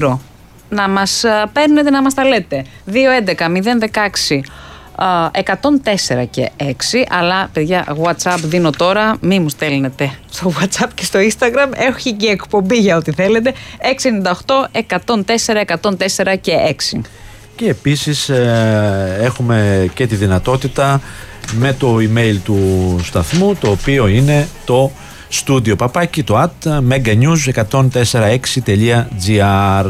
να μας παίρνετε, να μας τα λέτε. 211-016 104 και 6. Αλλά παιδιά, WhatsApp δίνω τώρα. Μη μου στέλνετε στο WhatsApp και στο Instagram. Έχει και εκπομπή για ό,τι θέλετε. 698-104 και 6. Και επίσης έχουμε και τη δυνατότητα με το email του σταθμού, το οποίο είναι το studio papaki, το at meganews104.6.gr.